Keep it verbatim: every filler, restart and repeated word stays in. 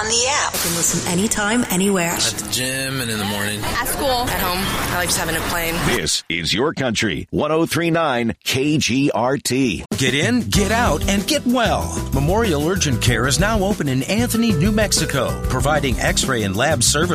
the app. You can listen anytime, anywhere. At the gym and in the morning. At school. At home. I like just having it playing. This is Your Country, one oh three point nine K G R T. Get in, get out, and get well. Memorial Urgent Care is now open in Anthony, New Mexico, providing x-ray and lab services